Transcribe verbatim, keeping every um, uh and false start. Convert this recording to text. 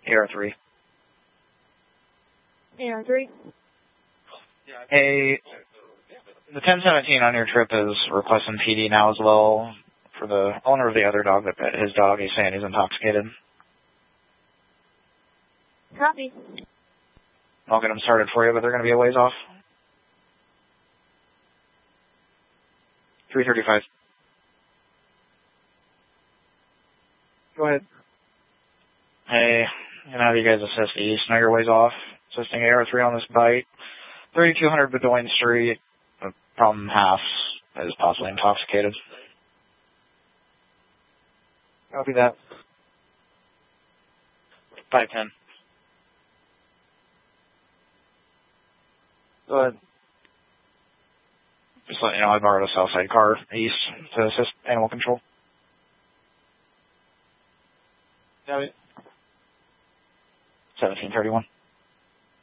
A R three. A R three. Hey, the ten seventeen on your trip is requesting P D now as well for the owner of the other dog that bit his dog. He's saying he's intoxicated. Copy. I'll get them started for you, but they're going to be a ways off. three thirty-five. Go ahead. Hey, you know how you guys assist east? Know your ways off. Assisting A R three on this bite. thirty-two hundred Bedoin Street. The problem half is possibly intoxicated. Copy that. five ten. Go ahead. Just letting you know I borrowed a Southside car east to assist animal control. Copy. seventeen thirty-one.